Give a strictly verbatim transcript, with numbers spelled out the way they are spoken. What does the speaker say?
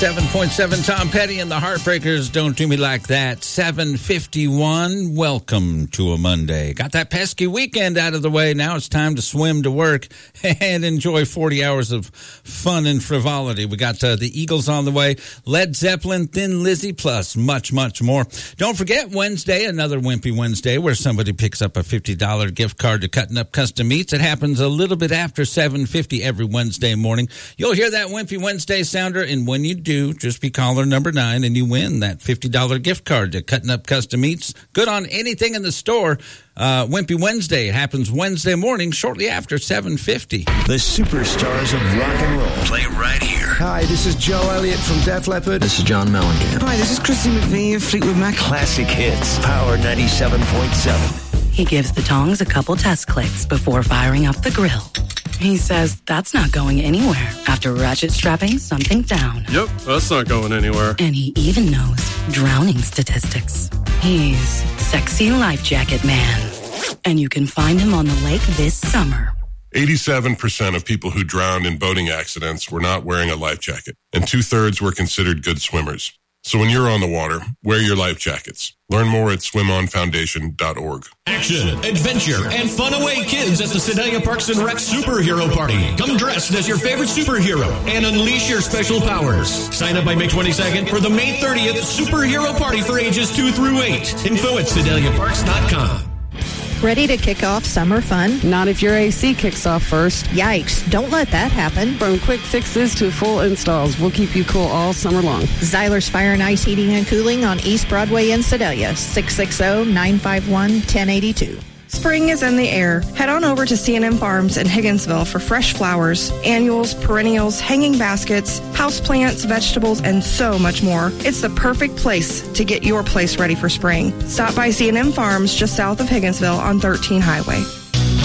seven point seven, Tom Petty and the Heartbreakers, Don't Do Me Like That. seven fifty-one, welcome to a Monday. Got that pesky weekend out of the way. Now it's time to swim to work and enjoy forty hours of fun and frivolity. We got uh, the Eagles on the way, Led Zeppelin, Thin Lizzy, plus much, much more. Don't forget Wednesday, another Wimpy Wednesday, where somebody picks up a fifty dollars gift card to Cutting Up Custom Meats. It happens a little bit after seven fifty every Wednesday morning. You'll hear that Wimpy Wednesday sounder, and when you do, just be caller number nine and you win that fifty dollars gift card to Cutting Up Custom Meats. Good on anything in the store. Uh, Wimpy Wednesday. It happens Wednesday morning shortly after seven fifty. The superstars of rock and roll play right here. Hi, this is Joe Elliott from Def Leppard. This is John Mellencamp. Hi, this is Christy McVie of Fleetwood Mac. Classic hits. Power ninety-seven point seven. He gives the tongs a couple test clicks before firing up the grill. He says that's not going anywhere after ratchet strapping something down. Yep, that's not going anywhere. And he even knows drowning statistics. He's Sexy Life Jacket Man. And you can find him on the lake this summer. eighty-seven percent of people who drowned in boating accidents were not wearing a life jacket, and two-thirds were considered good swimmers. So when you're on the water, wear your life jackets. Learn more at swim on foundation dot org. Action, adventure, and fun away kids at the Sedalia Parks and Rec Superhero Party. Come dressed as your favorite superhero and unleash your special powers. Sign up by May twenty-second for the May thirtieth Superhero Party for ages two through eight. Info at sedalia parks dot com. Ready to kick off summer fun? Not if your A C kicks off first. Yikes, don't let that happen. From quick fixes to full installs, we'll keep you cool all summer long. Zyler's Fire and Ice Heating and Cooling on East Broadway in Sedalia, six six zero, nine five one, one zero eight two. Spring is in the air. Head on over to C and M Farms in Higginsville for fresh flowers, annuals, perennials, hanging baskets, houseplants, vegetables, and so much more. It's the perfect place to get your place ready for spring. Stop by C and M Farms just south of Higginsville on thirteen Highway.